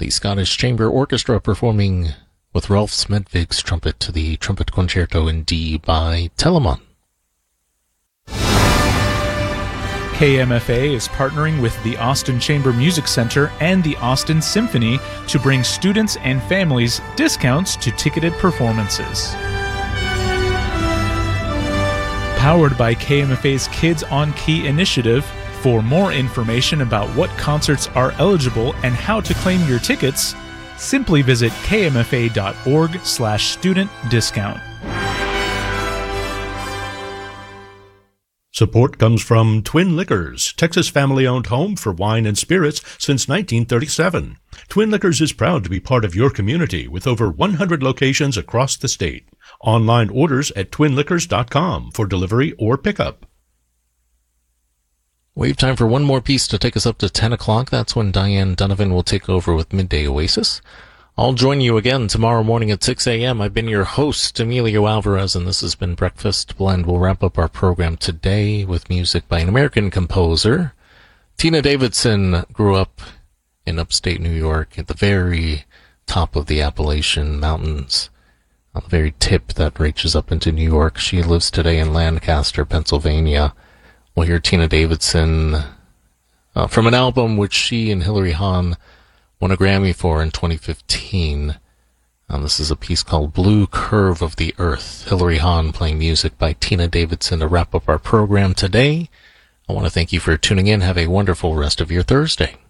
The Scottish Chamber Orchestra performing with Rolf Smedvig's trumpet to the Trumpet Concerto in D by Telemann. KMFA is partnering with the Austin Chamber Music Center and the Austin Symphony to bring students and families discounts to ticketed performances. Powered by KMFA's Kids on Key initiative, for more information about what concerts are eligible and how to claim your tickets, simply visit kmfa.org/student discount. Support comes from Twin Liquors, Texas family-owned home for wine and spirits since 1937. Twin Liquors is proud to be part of your community with over 100 locations across the state. Online orders at twinliquors.com for delivery or pickup. We have time for one more piece to take us up to 10 o'clock. That's when Diane Donovan will take over with Midday Oasis. I'll join you again tomorrow morning at 6 a.m. I've been your host, Emilio Alvarez, and this has been Breakfast Blend. We'll wrap up our program today with music by an American composer. Tina Davidson grew up in upstate New York at the very top of the Appalachian Mountains, on the very tip that reaches up into New York. She lives today in Lancaster, Pennsylvania. We'll hear Tina Davidson from an album which she and Hilary Hahn won a Grammy for in 2015. This is a piece called Blue Curve of the Earth. Hilary Hahn playing music by Tina Davidson to wrap up our program today. I want to thank you for tuning in. Have a wonderful rest of your Thursday.